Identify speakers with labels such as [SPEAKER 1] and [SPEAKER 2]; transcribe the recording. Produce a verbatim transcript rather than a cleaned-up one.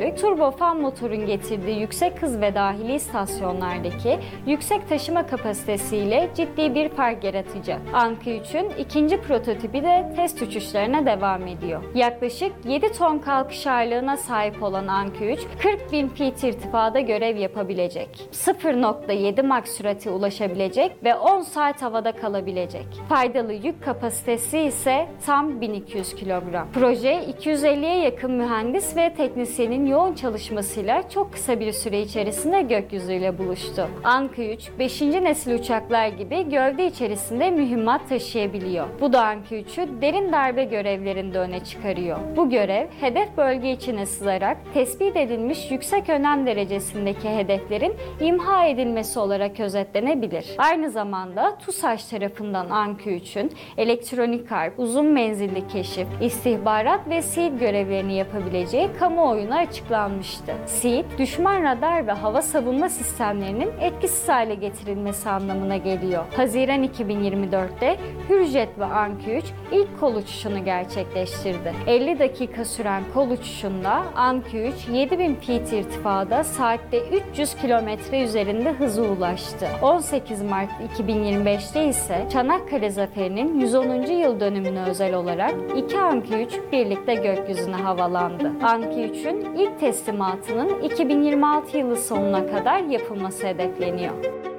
[SPEAKER 1] dörtlük turbofan motorun getirdiği yüksek hız ve dahili istasyonlardaki yüksek taşıma kapasitesiyle ciddi bir fark yaratacak. Anka üçün ikinci prototipi de test uçuşlarına devam ediyor. Yaklaşık yedi ton kalkış ağırlığına sahip olan Anka üç, kırk bin feet irtifada görev yapabilecek. sıfır nokta yedi Mach sürate ulaşabilecek ve on saat havada kalabilecek. Faydalı yük kapasitesi ise tam bin iki yüz kilogram. Proje iki yüz elliye yakın mühendis ve teknisyenin yoğun çalışmasıyla çok kısa bir süre içerisinde gökyüzüyle buluştu. Anka üç, beşinci nesil uçaklar gibi gövde içerisinde mühimmat taşıyabiliyor. Bu da Anka üçü derin darbe görevlerinde öne çıkarıyor. Bu görev, hedef bölge içine sızarak tespit edilmiş yüksek önem derecesindeki hedeflerin imha edilmesi olarak özetlenebilir. Aynı zamanda TUSAŞ tarafından Anka üçün elektronik harp, uzun menzilli keşif, istihbarat ve SEAD görevlerini yapabileceği kamuoyuna açıklanmıştı. SEAD, düşman radar ve hava savunma sistemlerinin etkisiz hale getirilmesi anlamına geliyor. Haziran iki bin yirmi dörtte Hürjet ve Anka üç ilk kol uçuşunu gerçekleştirdi. elli dakika süren kol uçuşunda Anka üç yedi bin feet irtifada saatte üç yüz kilometre üzerinde hıza ulaştı. on sekiz Mart iki bin yirmi beşte ise Çanakkale Zaferi'nin yüz onuncu yıl dönümüne özel olarak iki Anka üç birlikte gökyüzüne havalandı. Anka üçün ilk teslimatının iki bin yirmi altı yılı sonuna kadar yapılması hedefleniyor.